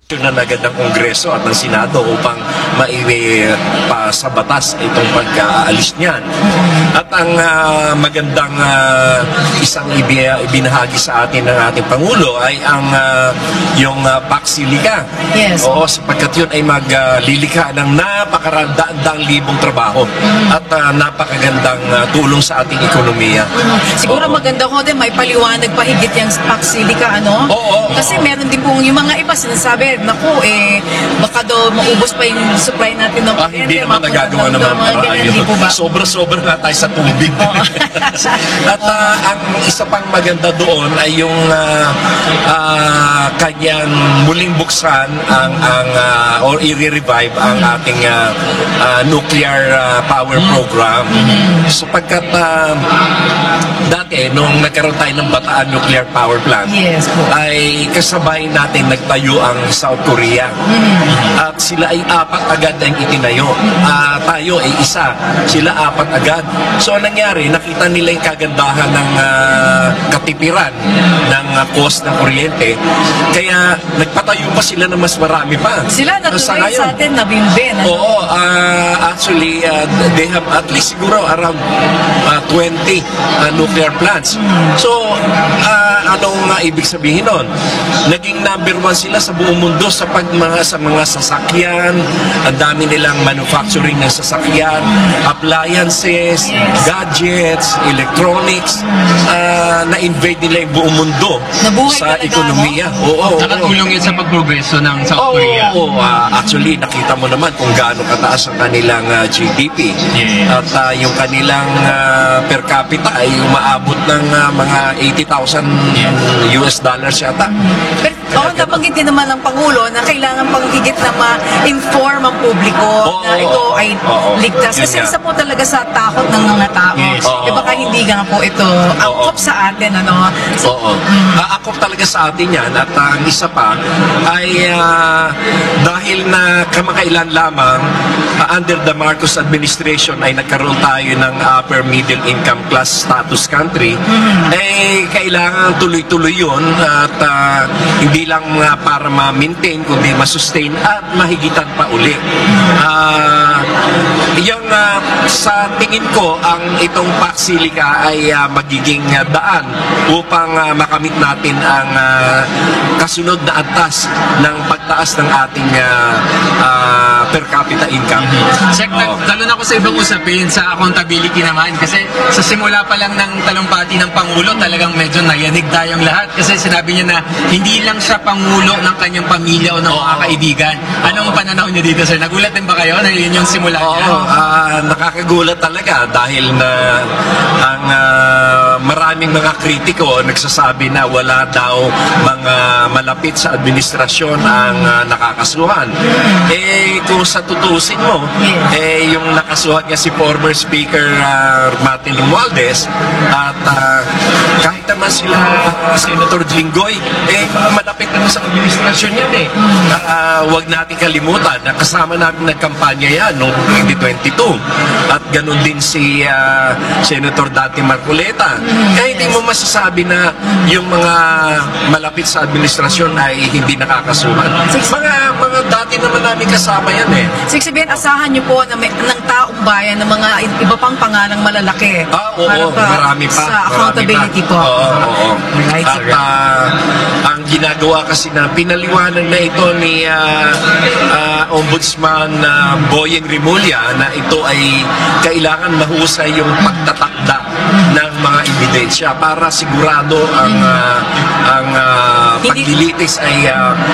na agad ng Kongreso at ng Senado upang maipa sa batas itong pag-aalis niyan. At ang magandang isang ibinahagi sa atin ng ating Pangulo ay ang yung Paksilica. Yes. Oo, sapagkat yun ay maglilikha ng napakarandaang libong trabaho at napakagandang tulong sa ating ekonomiya. Siguro maganda ko din may paliwanag pa higit yung Paksilica, ano? Oo. Kasi meron din pong yung mga iba sinasabi, naku, baka daw maubos pa yung supply natin ng kuryente. Hindi naman nagagawa naman Hindi po ba? Sobra-sobra na tayo sa tubig. At ang isa pang maganda doon ay yung kanyang muling buksan or i-revive ang ating nuclear power program. Sapagkat dati, nung nagkaroon tayo ng Bataan Nuclear Power Plant, Yes po. ay kasabay natin nagtayo ang South Korea. At sila ay 4 agad ang itinayo. Tayo ay 1. Sila 4 agad. So, anong nangyari? Nakita nila yung kagandahan ng katipiran ng cost ng kuryente. Kaya, nagpatayo pa sila ng mas marami pa. Sila natuloy sa atin, nabimbin. Ano? Oo, actually, they have at least siguro around 20 nuclear plants. So, anong ibig sabihin nun? Naging number 1 sila sa buong mundo sa mga sasakyan. Ang dami nilang manufacturing ng sasakyan, appliances, gadgets, electronics. Na-invade nila yung buong mundo sa ekonomiya. Oo. Nakatulong yun sa pagprogreso ng South Korea. Oo, actually, nakita mo naman kung gaano kataas ang kanilang GDP. Yes. At yung kanilang per capita ay umaabot ng mga 80,000 US dollars yata. Pero nabanggit din naman ng Pangulo na kailangan pang higit na ma-inform ang publiko na ito ay ligtas. Kasi isa po talaga sa takot ng mga tao. Yes. Baka hindi nga po ito angkop sa atin. Ano? Oo. Angkop talaga sa atin yan. At ang isa pa ay dahil na kamakailan lamang under the Marcos administration ay nagkaroon tayo ng upper middle income class status country, kailangan tuloy-tuloy yun at hindi lang para ma-maintain kundi ma-sustain at mahigitan pa uli. Yung sa tingin ko ang itong Paksilica ay magiging daan upang makamit natin ang kasunod na antas ng pagtaas ng ating per capita income. Lalo na ako sa ibang usapin sa accountability naman kasi sa simula pa lang ng talumpati ng Pangulo talagang medyo nayanig tayong lahat kasi sinabi niya na hindi lang siya Pangulo ng kanyang pamilya o ng mga kaibigan. Anong pananaw niyo dito, sir? Nagulat din ba kayo na yun yung simula niya? Nakakagulat talaga dahil na ang maraming mga kritiko nagsasabi na wala daw mga malapit sa administrasyon ang nakakasuhan. Kung sa tutusin mo, yung nakasuhan niya si former Speaker Martin Romualdez at kahit naman sila Senator Jinggoy, mga malapit naman sa administrasyon yan wag natin kalimutan na kasama namin nagkampanya yan noong 2022 at ganun din si Senator Dati Marcoleta. Kaya hindi mo masasabi na yung mga malapit sa administrasyon ay hindi nakakasuhan. Mga dati naman namin kasama yan Sabihin, asahan niyo po na ng taong bayan ng mga iba pang pangalang malalaki. Oo, marami pa. Sa accountability po. Oo. Right, At ang ginagawa kasi na pinaliwanag na ito ni Ombudsman Boyeng Rimulya na ito ay kailangan mahusay yung pagtatakda ng mga ebidensya para sigurado ang paglilitis ay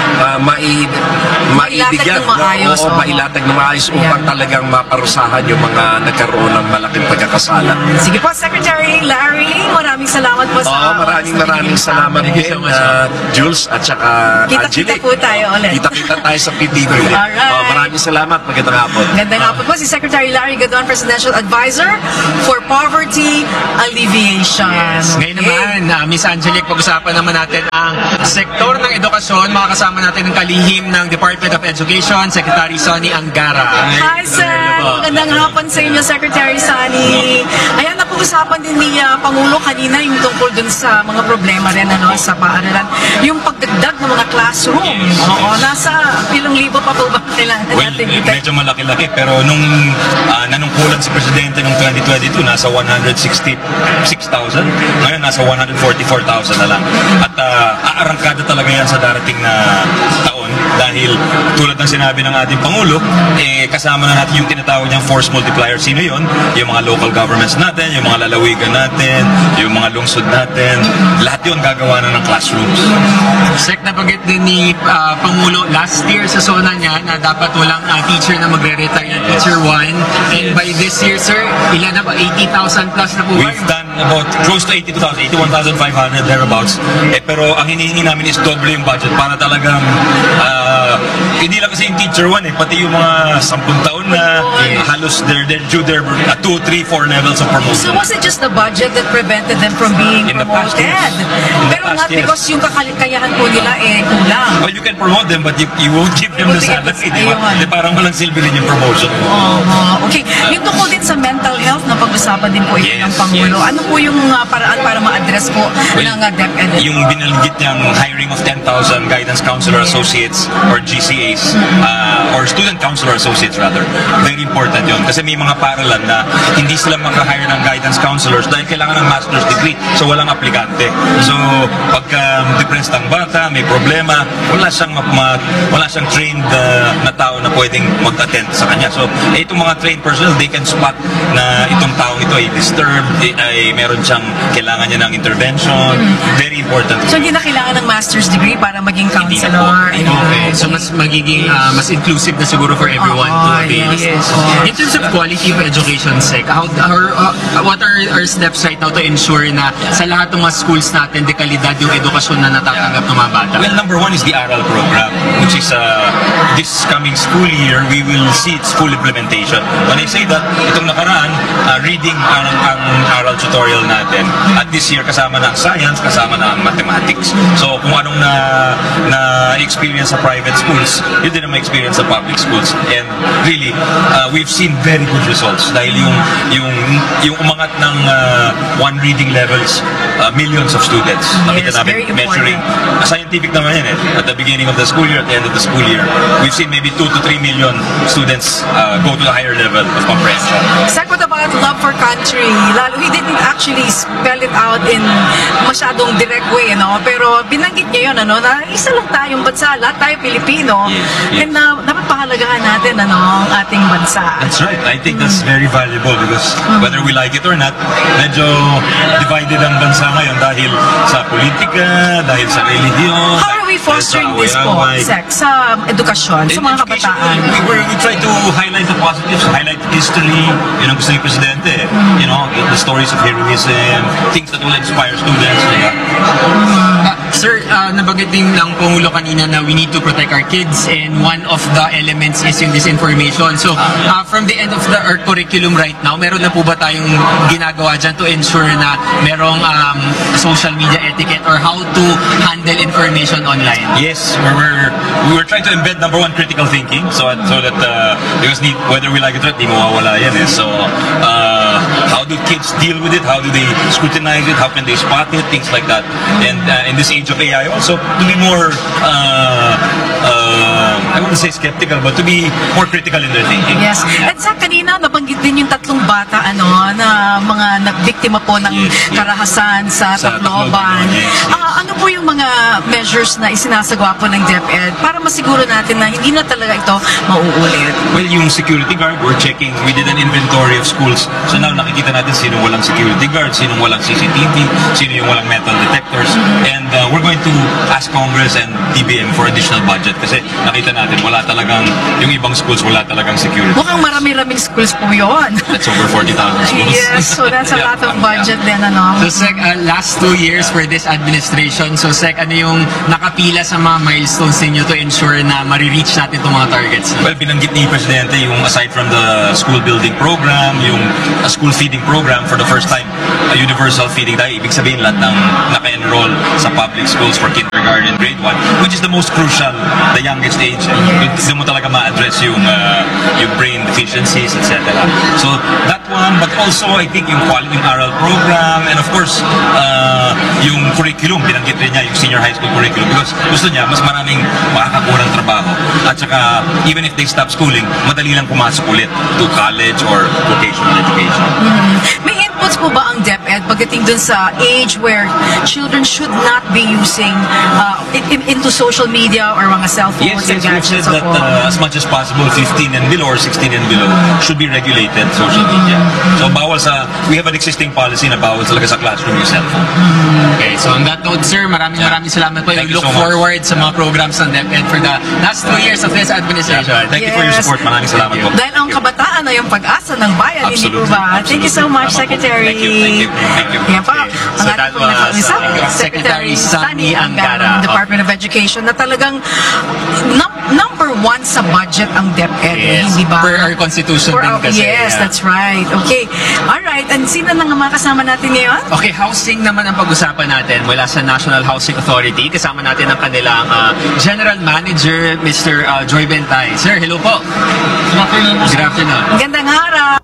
maibigyan mailatag ng maayos upang talagang maparusahan yung mga nagkaroon ng malaking pagkakasala. Sige po, Secretary Larry, maraming salamat po sa maraming salamat din, Jules at saka Kita-kita po tayo ulit. Kita-kita tayo sa PTV. Alright. Maraming salamat. Magandang hapon. Magandang hapon po si Secretary Larry Gadon, Presidential Advisor for Poverty Alleviation. Yes. Ngayon naman, Miss Angelique, pag-usapan naman natin ang sektor ng edukasyon. Makakasama natin ang kalihim ng Department of Education, Secretary Sonny Angara. Hi, sir! Magandang hapon sa inyo, Secretary Sonny. Ayan na po Napag-usapan din ni Pangulo kanina yung tungkol dun sa mga problema rin sa paaralan. Yung pagdagdag ng mga classroom. Oo, nasa ilang libo pa po ba kailangan Well, natin? medyo malaki-laki pero nung nanungkulan si Presidente noong 2022, nasa 166,000. Ngayon, nasa 144,000 na lang. At aarangkada talaga yan sa darating na taon dahil tulad ng sinabi ng ating Pangulo, kasama na natin yung tinatawag niyang force multiplier. Sino yun? Yung mga local governments natin, yung mga lalawigan natin, yung mga lungsod natin. Lahat yun gagawa na ng classrooms. Sek, nabanggit din ni Pangulo last year sa SONA niya na dapat walang teacher na magre-retire na Teacher 1. And by this year, sir, ilan na ba? 80,000 plus na po ba? We've done about close to 82,000, 81,500 thereabouts. Pero ang hinihingi namin is double yung budget para talagang hindi lang kasi yung Teacher 1 pati yung mga 10 taon na halos they're due their 2, 3, 4 levels of promotion. So was it just the budget that prevented them from being In the past promoted? years. In the Pero past not years. because yung kakayahan po nila kulang. Well, you can promote them but you won't give them the salary, di ba? Ayun. Parang walang silbi rin yung promotion. Okay. Yung tungkol din sa mental health na pag-usapan din po ito Yes, ng Pangulo. yes. Ano po yung paraan para ma-address po ng DepEd? Yung binanggit niyang hiring of 10,000 guidance counselor associates or GCAs or student counselor associates rather, very important yun kasi may mga paaralan na hindi sila maka-hire ng guidance counselors dahil kailangan ng master's degree so walang aplikante. So pagka depressed ang bata, may problema, wala siyang trained na tao na pwedeng mag-attend sa kanya. So itong mga trained personnel, they can spot na itong taong ito ay disturbed, ay meron siyang kailangan niya ng intervention. Very important. So hindi na kailangan ng master's degree para maging Hindi na counselor. po. Hindi na po. Okay, so mas magiging mas inclusive na siguro for everyone to avail. Yes. In terms of quality of education, Sec, what are our steps right now to ensure na sa lahat ng mga schools natin, dekalidad yung edukasyon na natatanggap ng mga bata? Well, number one is the ARAL program, which is this coming school year, we will see its full implementation. When I say that, itong nakaraan, reading ang ARAL tutorial natin. At this year, kasama na ang science, kasama na ang mathematics. So, kung anong na-experience sa private schools, yun din ang ma-experience sa public schools. And really, we've seen very good results dahil yung umangat ng one reading levels, millions of students. Nakita Yes, namin very important. measuring. Scientific naman yan at the beginning of the school year, at the end of the school year. We've seen maybe 2 to 3 million students go to the higher level of comprehension. Sec, what about love for country? Lalo, he didn't actually spell it out in masyadong direct way, pero binanggit niya yun, na isa lang tayong bansa, lahat tayo Pilipino. Yes. And dapat pahalagahan natin, ang ating bansa. That's right. I think that's very valuable because whether we like it or not, medyo divided ang bansa ngayon dahil sa politika, dahil sa religion. How are we fostering this po, Sec, sa edukasyon, sa mga kabataan? We try to highlight the positives, highlight history, yun ang gusto ni Presidente. The stories of heroism, things that will inspire students. Sir, nabanggit din ng Pangulo kanina na we need to protect our kids and one of the elements is yung disinformation. So, from the end of our curriculum right now, meron na po ba tayong ginagawa dyan to ensure na merong social media etiquette or how to handle information online? Yes, we were trying to embed number one critical thinking so that because whether we like it or not, di mawawala yan So how do kids deal with it? How do they scrutinize it? How can they spot it? Things like that. And in this age of AI also to be more I wouldn't say skeptical but to be more critical in their thinking. Yes. At sa kanina, nabanggit din yung 3 bata, na mga nabiktima po ng karahasan sa Tacloban. Yes. Ano po yung mga measures na isinasagawa po ng DepEd para masiguro natin na hindi na talaga ito mauulit? Well, yung security guard, we're checking. We did an inventory of schools. So now nakikita natin sino walang security guard, sino walang CCTV, sino yung walang metal detectors. And we're going to ask Congress and DBM for additional budget kasi nakita natin wala talagang, yung ibang schools wala talagang security. Mukhang marami-raming schools po yun. That's over 40,000 schools. Yes, so that's a lot of budget din, So, Sec, last 2 years for this administration, so Sec, ano yung nakapila sa mga milestones ninyo to ensure na marireach natin itong mga targets? Well, binanggit ni Presidente yung aside from the school building program, yung school feeding program for the first time, a universal feeding dahil ibig sabihin lahat ng naka-enroll sa public schools for kindergarten grade 1, which is the most crucial, the youngest age Yes. Doon mo talaga ma-address yung brain deficiencies, etc. So that one, but also I think yung quality oral program, and of course yung curriculum, binanggit rin niya yung senior high school curriculum because gusto niya mas maraming makakakuha ng trabaho, at saka even if they stop schooling, madali lang pumasok ulit to college or vocational education. May inputs po ba ang DepEd pagdating dun sa age where children should not be using into social media or mga cellphones Yes, and we've said gadgets? that as much as possible, 15 and below or 16 and below should be regulated social media. So bawal we have an existing policy na bawal talaga sa classroom yung cellphone. Okay, so on that note, sir, maraming salamat po. Thank We you look so much. forward sa mga programs ng DepEd for the last 2 years of this administration. Thank you for your Yes. support. Maraming salamat po. Dahil ang kabataan ay yung pag-asa ng bayan, hindi po Absolutely. ba? Thank you so much, Tama po. Secretary. Thank you. Thank you. Yan pa, So ang ating that pong was, nakausap, Secretary Sunny Angara. ng Department of Education, na talagang number one sa budget ang DepEd, Yes, hindi ba? per our constitution For din our- kasi. Yes, yeah. that's right. Okay. Alright, and sino na nga mga kasama natin ngayon? Okay, housing naman ang pag-usapan natin mula sa National Housing Authority. Kasama natin ang kanilang General Manager, Mr. Joy Bentay. Sir, hello po. Good afternoon. Gandang araw.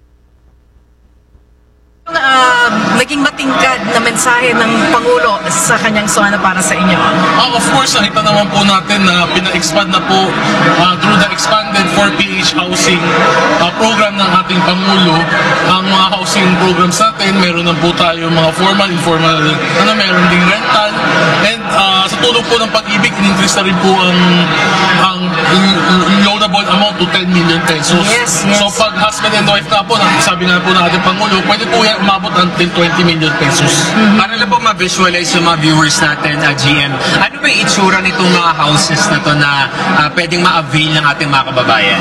Naging matingkad na mensahe ng Pangulo sa kanyang SONA para sa inyo. Of course, nakita naman po natin na pina-expand na po through the expanded 4PH housing program ng ating Pangulo. Ang mga housing programs natin, meron na po tayo mga formal, informal, meron ding rental. And sa tulong po ng pag-ibig, in-increase na rin po ang loanable amount to 10 million pesos. Yes, yes. So pag husband and wife na po, sabi nga po ng ating Pangulo, pwede po yan umabot until 20 million pesos. Para lang po ma-visualize yung mga viewers natin, GM, ano ba yung itsura nitong mga houses na to na pwedeng ma-avail ng ating mga kababayan?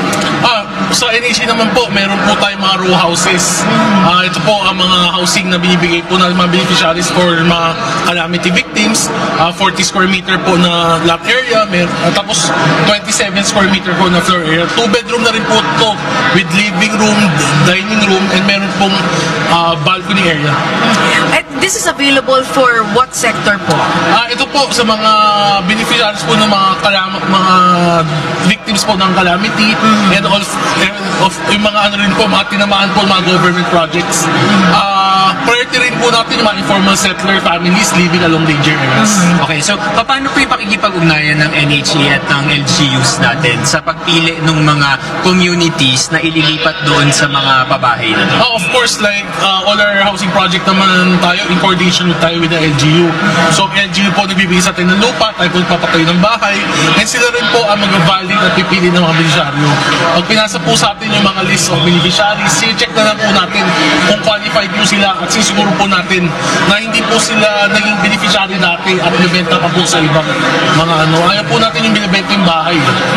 Sa NAC naman po, meron po tayong mga row houses. Ito po ang mga housing na binibigay po ng mga beneficiaries for mga calamity victims. 40 square meter po na lot area, tapos 27 square meter po na floor area. 2-bedroom na rin po ito with living room, dining room, and meron pong balcony area. And this is available for what sector po? Ito po sa mga beneficiaries po ng mga victims po ng calamity, and also yung mga ano rin po, mga tinamaan po mga government projects. Priority rin po natin yung mga informal settler families living along danger areas. Okay, so paano po yung pakikipag-ugnayan ng NHA at ng LGUs natin sa pagpili ng mga communities na ililipat doon sa mga pabahay na to? Of course, like all our housing project naman tayo, in coordination with tayo with the LGU. So, LGU po nagbibigay sa atin ng lupa, tayo po papatayo ng bahay, and sila rin po ang mag-validate at pipili ng mga beneficiaryo. Pag pinasa po sa atin yung mga list of beneficiaries, check na lang po natin kung qualified po sila at sisiguro po natin na hindi po sila naging beneficiary dati at binibenta pa po sa ibang mga ano. Ayaw po natin yung binibenta yung bahay.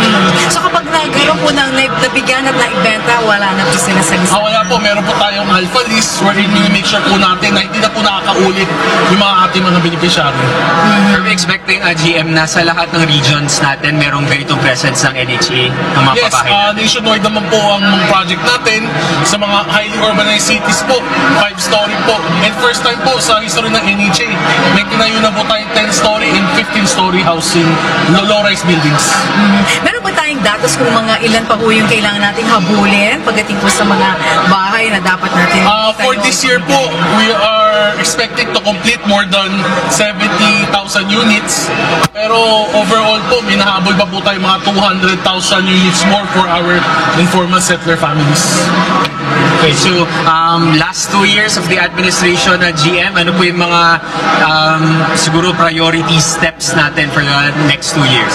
So kapag nagkaroon po ng nabigyan at naibenta, wala na po sila sa lista? Wala po, meron po tayong alpha list wherein make sure po natin na hindi na po nakakaulit yung mga ating mga beneficiary. Are we expecting GM na sa lahat ng regions natin merong ganitong presence ng NHA ng mga Yes, pabahay natin? nationwide naman po ang project natin sa mga highly urbanized cities po, 5-story po. And first time po sa history ng NHA, may tinayo na po tayong 10-story and 15-story housing, low-rise buildings. Meron ba tayong datos kung mga ilan pa po yung kailangan nating habulin pagdating po sa mga bahay na dapat natin For this year po, we are expecting to complete more than 70,000 units. Pero overall po, minahabol pa po tayo mga 200,000 units more for our informal settler families. Okay, so last 2 years of the administration na GM, ano po yung mga siguro priority steps natin for the next 2 years?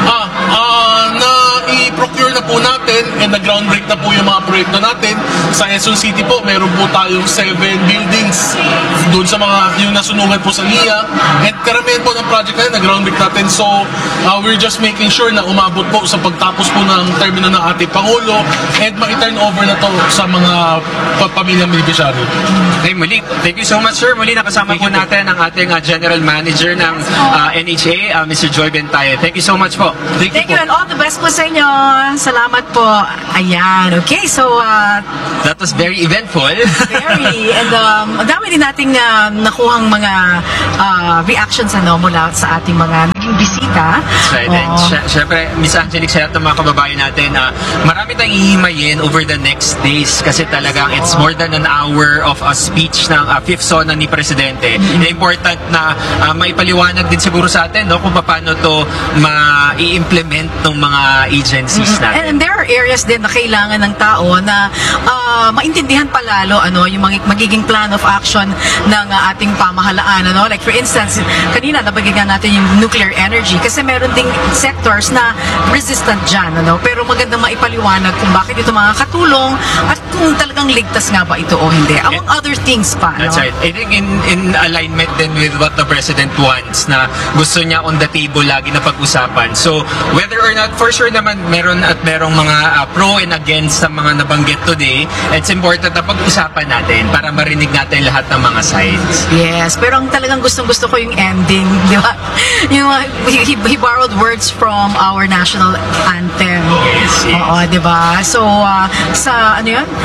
I-procure na po natin and na-groundbreak na po yung mga proyekto natin. Sa Quezon City po, meron po tayong 7 buildings doon sa mga yung nasunugan po sa NIA. And karamihan po ng project na yun, na-groundbreak natin. So, we're just making sure na umabot po sa pagtapos po ng termino ng ating Pangulo and ma-turn over na to sa mga pamilyang beneficiary. Okay, muli. Thank you so much, sir. Muli nakasama po natin ang ating General Manager ng NHA, Mr. Joy Bentayo. Thank you so much po. Thank you and all the best po sa inyo. Salamat po. ayan. Okay, so That was very eventful. very. And ang dami din nating nakuhang mga reactions mula sa ating mga naging bisita. That's right. And Oo. syempre, Miss Angelique, sa lahat ng mga kababayan natin, marami tayong ihimayin over the next days kasi talagang it's more than an hour of a speech ng fifth sona ni Presidente. Important na maipaliwanag din siguro sa atin kung paano to ma-i-implement ng mga agencies natin. And there are areas din na kailangan ng tao na maintindihan palalo yung magiging plan of action ng ating pamahalaan. Like for instance, kanina nabagyan natin yung nuclear energy kasi meron ding sectors na resistant dyan. Pero magandang maipaliwanag kung bakit ito makakatulong at kung talagang ligtas nga ba ito o hindi. Among other things pa. That's right. I think in alignment din with what the President wants na gusto niya on the table lagi na pag-usapan. So, whether or not, for sure naman, merong mga pro and against sa mga nabanggit today, it's important na pag-usapan natin para marinig natin lahat ng mga sides. Yes, pero ang talagang gustong-gusto ko yung ending, di ba? Yung, he borrowed words from our national anthem. Yes. Oo, di ba? So, sa, ano yun?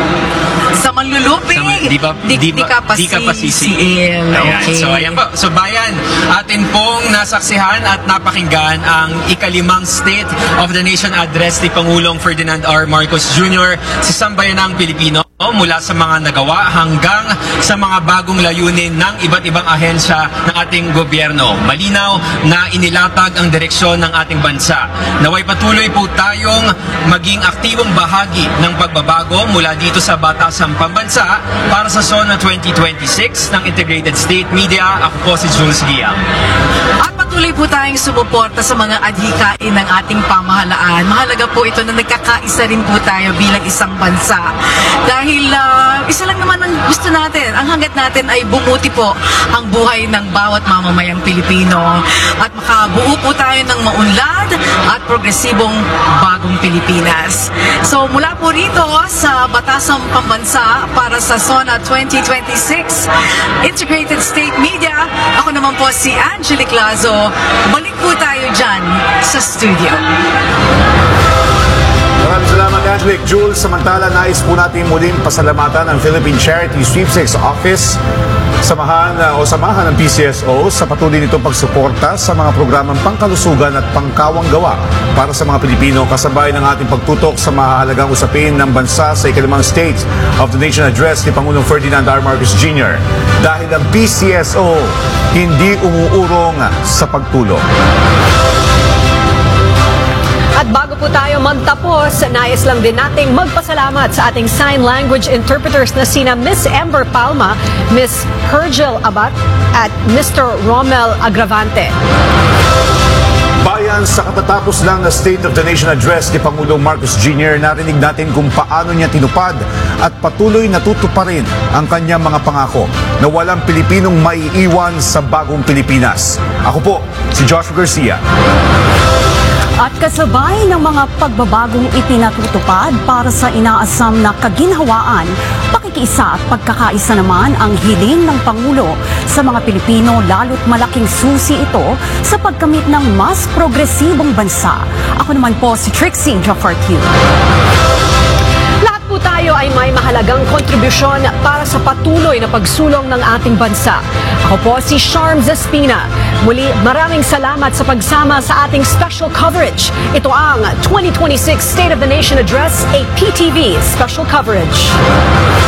Sa manluluping, Di ka pasisiin. Ayan. Okay. So, ayan po. So, bayan, atin pong nasaksihan at napakinggan ang ikalimang State of the Nation Address ni Pangulong Ferdinand R. Marcos Jr. sa sambayanang Pilipino mula sa mga nagawa hanggang sa mga bagong layunin ng iba't ibang ahensya ng ating gobyerno. Malinaw na inilatag ang direksyon ng ating bansa. Naway patuloy po tayong maging aktibong bahagi ng pagbabago mula dito sa Batasang Pambansa para sa SONA 2026 ng Integrated State Media. Ako po si Jules Giang. At patuloy po tayong sumuporta sa mga adhikain ng ating pamahalaan. Mahalaga po ito na nagkakaisa rin po tayo bilang isang bansa. Dahil isa lang naman ang gusto natin. Ang hanggat natin ay bumuti po ang buhay ng bawat mamamayang Pilipino. At makabuo po tayo ng maunlad at progresibong bagong Pilipinas. So mula po rito sa Batasang Pambansa para sa SONA 2026 Integrated State Media, ako naman po si Angelique Lazo. Balik po tayo dyan sa studio. Maraming salamat, Angelique. Jules, samantala nais po natin muling pasalamatan ang Philippine Charity Sweepstakes Office, samahan ng PCSO sa patuloy nitong pagsuporta sa mga programang pangkalusugan at pangkawang gawa para sa mga Pilipino, kasabay ng ating pagtutok sa mahalagang usapin ng bansa sa ikalimang State of the Nation Address ni Pangulong Ferdinand R. Marcos Jr. Dahil ang PCSO hindi umuurong sa pagtulong. At bago po tayo magtapos, nais lang din nating magpasalamat sa ating sign language interpreters na sina Miss Amber Palma, Miss Hergel Abat, at Mr. Rommel Agravante. Bayan, sa katatapos lang na State of the Nation Address ni Pangulong Marcos Jr., narinig natin kung paano niya tinupad at patuloy natutuparin ang kanyang mga pangako na walang Pilipinong maiiwan sa bagong Pilipinas. Ako po, si Joshua Garcia. At kasabay ng mga pagbabagong ipinatutupad para sa inaasam na kaginhawaan, pakikiisa at pagkakaisa naman ang hiling ng Pangulo sa mga Pilipino, lalo't malaking susi ito sa pagkamit ng mas progresibong bansa. Ako naman po si Trixie Jaffartiu. Lahat po tayo ay may mahalagang kontribusyon para sa patuloy na pagsulong ng ating bansa. Ako po si Charms Espina. Muli, maraming salamat sa pagsama sa ating special coverage. Ito ang 2026 State of the Nation Address, a PTV special coverage.